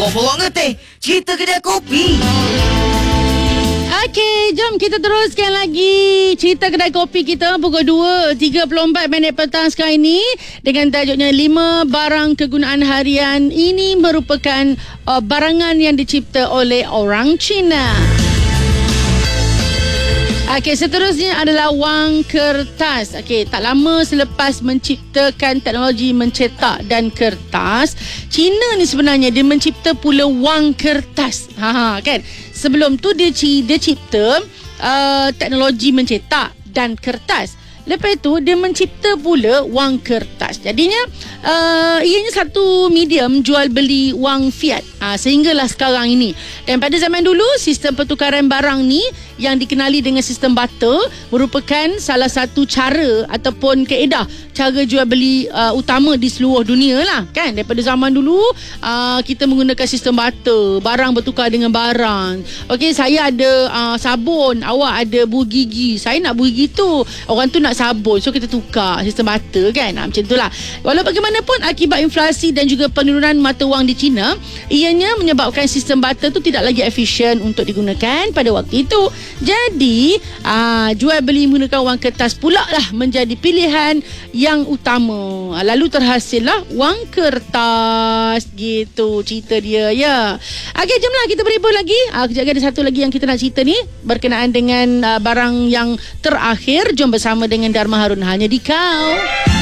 Bawa ngeteh, cerita kedai kopi. Okey, jom kita teruskan lagi cerita kedai kopi kita pukul 2.34 petang sekarang ini dengan tajuknya 5 barang kegunaan harian. Ini merupakan barangan yang dicipta oleh orang Cina. Okey, seterusnya adalah wang kertas. Okey, tak lama selepas menciptakan teknologi mencetak dan kertas, Cina ni sebenarnya dia mencipta pula wang kertas. Kan? Sebelum tu dia cipta teknologi mencetak dan kertas. Lepas tu dia mencipta pula wang kertas. Jadinya ianya satu medium jual beli wang fiat sehinggalah sekarang ini. Dan pada zaman dulu sistem pertukaran barang ni yang dikenali dengan sistem barter merupakan salah satu cara ataupun kaedah cara jual beli utama di seluruh dunia lah kan. Daripada zaman dulu kita menggunakan sistem barter, barang bertukar dengan barang. Okey, saya ada sabun, awak ada buih gigi, saya nak buih gigi tu, orang tu nak sabun, so kita tukar sistem barter kan. Macam itulah. Walau bagaimanapun akibat inflasi dan juga penurunan mata wang di China, ianya menyebabkan sistem barter tu tidak lagi efisien untuk digunakan pada waktu itu. Jadi jual beli menggunakan wang kertas pula lah menjadi pilihan yang utama. Lalu terhasillah wang kertas. Gitu cerita dia ya. Okey, jomlah kita berhibur lagi. Kejap ada satu lagi yang kita nak cerita ni berkenaan dengan barang yang terakhir. Jom bersama dengan Dharma Harun hanya di Kau.